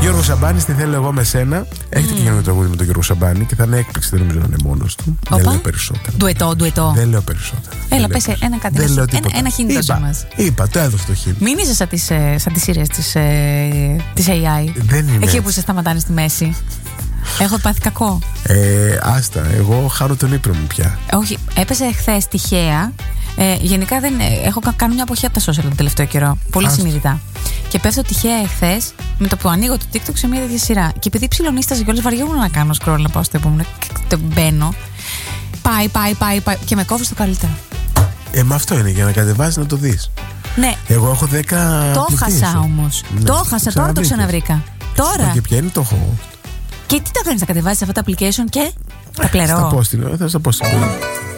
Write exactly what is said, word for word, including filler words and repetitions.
Γιώργο Σαμπάνη, τι θέλω εγώ με σένα. Έχετε mm. και ένα τραγούδι με τον Γιώργο Σαμπάνη και θα είναι έκπληξη, δεν νομίζω να είναι μόνος του. Οπα. Δεν λέω περισσότερα. Ντουετό, ντουετό. Δεν λέω περισσότερα. Έλα, πες ένα κάτι. Δεν λέω ένα, ένα χint δώσε μας. Είπα, το έδωσε το χint. Μην είσαι σαν τις, σαν τις σειρές της, ε, της έι άι. Δεν είναι. Εκεί που σε σταματάνε στη μέση. Έχω πάθει κακό. Ε, άστα, εγώ χάνω τον ύπνο μου πια. Όχι, έπεσε χθες τυχαία. Ε, γενικά δεν, έχω κάνει μια αποχή από τα social τον τελευταίο καιρό. Πολύ συνειδητά. Και πέφτω τυχαία εχθές με το που ανοίγω το TikTok σε μια τέτοια σειρά. Και επειδή ψιλονίσταζε κιόλας, βαριόμουν να κάνω scroll να πάω στο επόμενο. Και το μπαίνω. Πάει, πάει, πάει, πάει. Και με κόβει στο καλύτερο. Ε, με αυτό είναι για να κατεβάσει να το δεις. Ναι. Εγώ έχω δέκα. Το χάσα όμως. Ναι. Το χάσα, τώρα το ξαναβρήκα. Τώρα. Και ποια είναι το έχω. Και τι τα κάνεις, θα κατεβάσεις αυτά τα application και τα πληρώ. Θα στα πω στην ώρα, θα στα πω στην ώρα.